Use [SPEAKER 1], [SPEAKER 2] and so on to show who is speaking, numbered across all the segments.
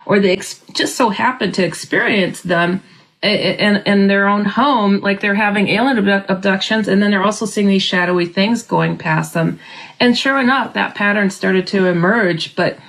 [SPEAKER 1] or they just so happen to experience them in their own home, like they're having alien abductions, and then they're also seeing these shadowy things going past them. And sure enough, that pattern started to emerge. But,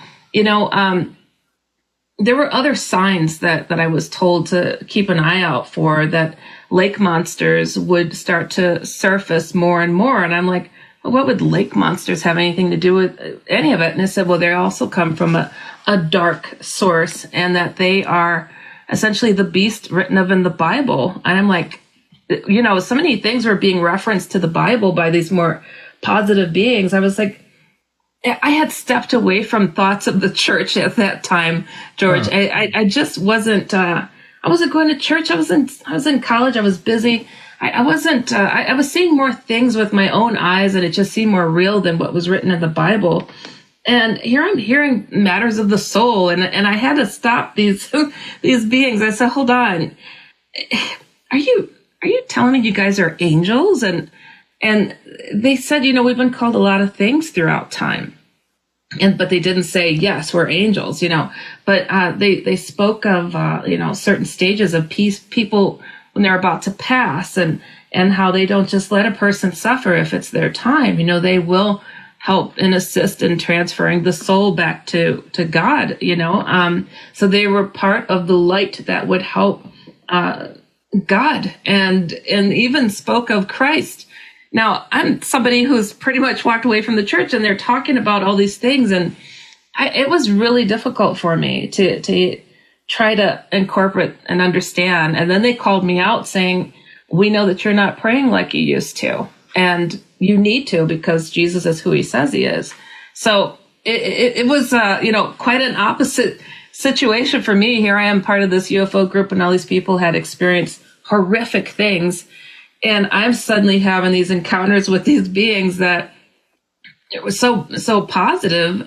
[SPEAKER 1] there were other signs that I was told to keep an eye out for, that lake monsters would start to surface more and more. And I'm like, well, what would lake monsters have anything to do with any of it? And I said, well, they also come from a dark source, and that they are essentially the beast written of in the Bible. And I'm like, so many things were being referenced to the Bible by these more positive beings. I was like, I had stepped away from thoughts of the church at that time, George. I just wasn't, I wasn't going to church. I was in college. I was busy. I wasn't, I was seeing more things with my own eyes, and it just seemed more real than what was written in the Bible. And here I'm hearing matters of the soul, and I had to stop these beings. I said, hold on. Are you telling me you guys are angels? And they said, we've been called a lot of things throughout time. But they didn't say, yes, we're angels, but they spoke of, certain stages of peace, people when they're about to pass, and how they don't just let a person suffer if it's their time. They will help and assist in transferring the soul back to God, so they were part of the light that would help God, and even spoke of Christ. Now, I'm somebody who's pretty much walked away from the church, and they're talking about all these things, and it was really difficult for me to try to incorporate and understand. And then they called me out saying, we know that you're not praying like you used to, and you need to, because Jesus is who he says he is. So it was, quite an opposite situation for me. Here I am, part of this UFO group, and all these people had experienced horrific things. And I'm suddenly having these encounters with these beings that it was so positive.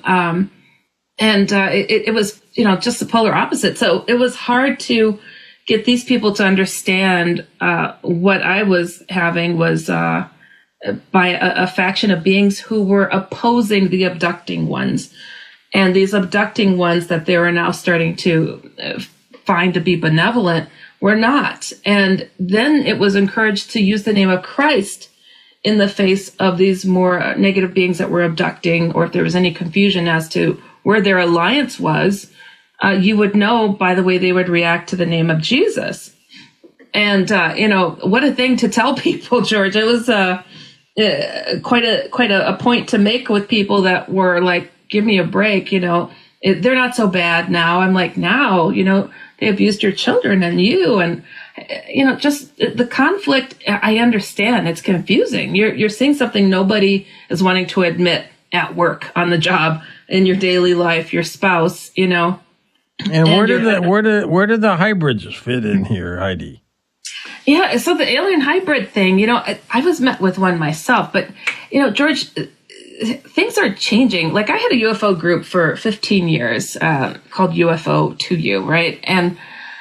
[SPEAKER 1] It was, just the polar opposite. So it was hard to get these people to understand what I was having was by a faction of beings who were opposing the abducting ones. And these abducting ones that they were now starting to find to be benevolent were not. And then it was encouraged to use the name of Christ in the face of these more negative beings that were abducting, or if there was any confusion as to where their alliance was, you would know by the way they would react to the name of Jesus. And, what a thing to tell people, George. It was quite a point to make with people that were like, give me a break, they're not so bad now. I'm like, now, they abused your children and you, and, just the conflict. I understand it's confusing. You're seeing something nobody is wanting to admit at work, on the job, in your daily life, your spouse, And
[SPEAKER 2] where did the hybrids fit in here, Heidi?
[SPEAKER 1] Yeah. So the alien hybrid thing, I was met with one myself, but, George, things are changing. Like, I had a UFO group for 15 years called UFO to You, right? And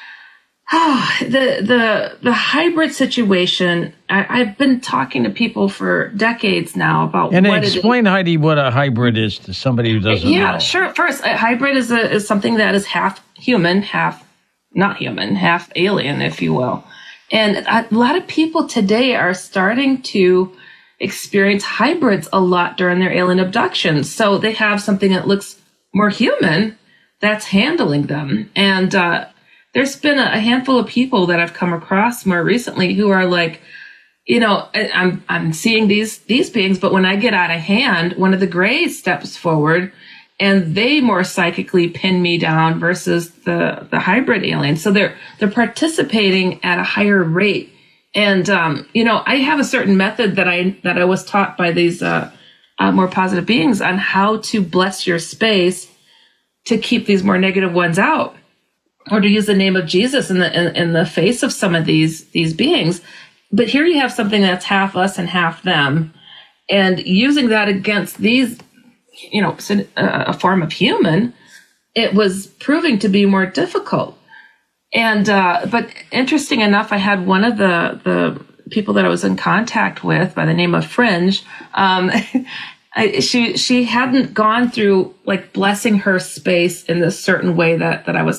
[SPEAKER 1] the hybrid situation, I've been talking to people for decades now about
[SPEAKER 2] and what explain, Heidi, what a hybrid is to somebody who doesn't know.
[SPEAKER 1] Yeah, sure. First, a hybrid is something that is half human, half not human, half alien, if you will. And a lot of people today are starting to experience hybrids a lot during their alien abductions. So they have something that looks more human that's handling them. And there's been a handful of people that I've come across more recently who are like, I'm seeing these beings, but when I get out of hand, one of the grays steps forward and they more psychically pin me down versus the hybrid alien. So they're participating at a higher rate. And, I have a certain method that I was taught by these more positive beings on how to bless your space to keep these more negative ones out, or to use the name of Jesus in the face of some of these beings. But here you have something that's half us and half them, and using that against these, a form of human, it was proving to be more difficult. And, but interesting enough, I had one of the people that I was in contact with by the name of Fringe. She hadn't gone through like blessing her space in this certain way that I was